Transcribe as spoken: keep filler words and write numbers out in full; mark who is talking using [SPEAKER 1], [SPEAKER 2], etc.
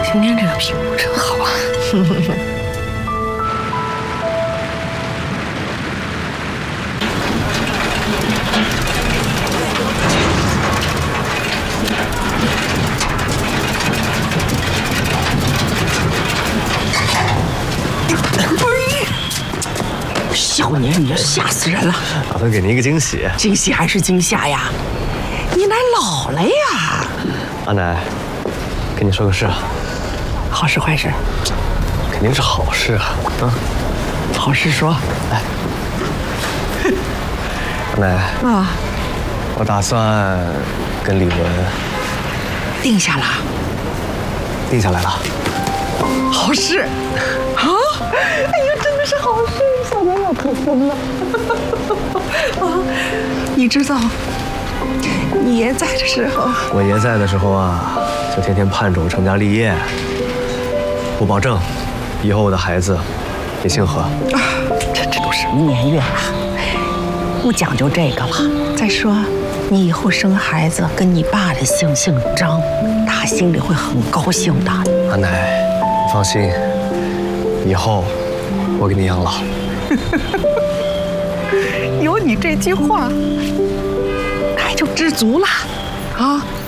[SPEAKER 1] 今天这个屁股真好啊！小年你吓死人了！
[SPEAKER 2] 打算给您一个惊喜。
[SPEAKER 1] 惊喜还是惊吓呀？你奶老了呀！
[SPEAKER 2] 阿奶，跟你说个事啊。
[SPEAKER 1] 好事坏事？
[SPEAKER 2] 肯定是好事啊！啊，
[SPEAKER 1] 好事说。
[SPEAKER 2] 来，阿奶
[SPEAKER 1] 啊，
[SPEAKER 2] 我打算跟李文
[SPEAKER 1] 定下了。
[SPEAKER 2] 定下来了。
[SPEAKER 1] 好事啊！哎呀，真的是好事！小娘要可疯了啊！你知道，你爷在的时候，
[SPEAKER 2] 我爷在的时候啊，就天天盼着我成家立业。我保证，以后我的孩子也姓何。
[SPEAKER 1] 啊，这这都什么年月了，不讲究这个了。再说，你以后生孩子跟你爸的姓姓张，他心里会很高兴的。
[SPEAKER 2] 阿奶，你放心，以后我给你养老。
[SPEAKER 1] 有你这句话，那就知足了啊！